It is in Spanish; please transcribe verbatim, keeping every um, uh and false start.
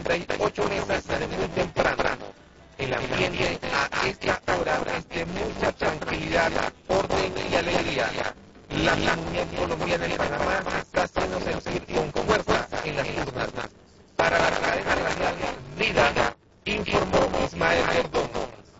treinta y ocho meses desde muy temprano. El ambiente a esta hora es de mucha tranquilidad, orden y alegría. La comunidad colombiana en Panamá se está haciendo sentir con fuerza en las urnas.